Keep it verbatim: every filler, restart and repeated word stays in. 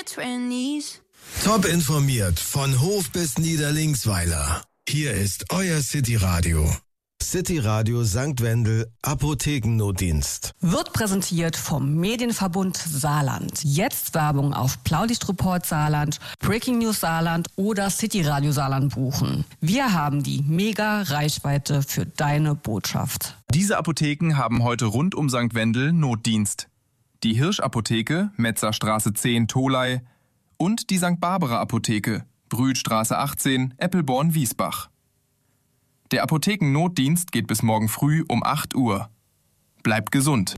twenties. Top informiert von Hof bis Niederlinksweiler. Hier ist euer City Radio. City Radio Sankt Wendel Apothekennotdienst. Wird präsentiert vom Medienverbund Saarland. Jetzt Werbung auf Blaulichtreport Saarland, Breaking News Saarland oder City Radio Saarland buchen. Wir haben die Mega-Reichweite für deine Botschaft. Diese Apotheken haben heute rund um Sankt Wendel Notdienst. Die Hirsch-Apotheke, Metzerstraße zehn, Tholey und die Sankt Barbara Apotheke, Brühlstraße achtzehn, Eppelborn-Wiesbach. Der Apothekennotdienst geht bis morgen früh um acht Uhr. Bleibt gesund.